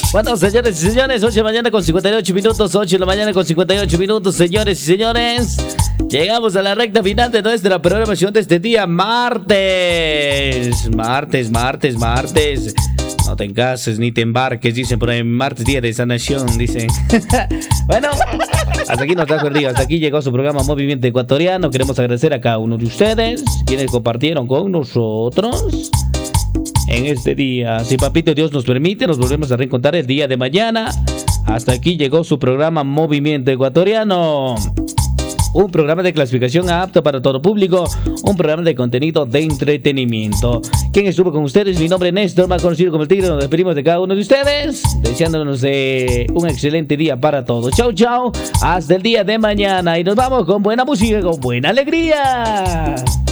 Bueno, señores y señores, 8 de la mañana con 58 minutos, 8 de la mañana con 58 minutos, señores y señores. Llegamos a la recta final de nuestra programación de este día, martes. No te encases ni te embarques, dicen por ahí, martes, día de sanación, dicen. Bueno, hasta aquí nos trajo el día, hasta aquí llegó su programa Movimiento Ecuatoriano. Queremos agradecer a cada uno de ustedes, quienes compartieron con nosotros en este día. Si papito Dios nos permite, nos volvemos a reencontrar el día de mañana. Hasta aquí llegó su programa Movimiento Ecuatoriano. Un programa de clasificación apto para todo público, un programa de contenido de entretenimiento. ¿Quién estuvo con ustedes? Mi nombre es Néstor, más conocido como el Tigre. Nos despedimos de cada uno de ustedes, deseándonos un excelente día para todos. Chau, chau, hasta el día de mañana y nos vamos con buena música, con buena alegría.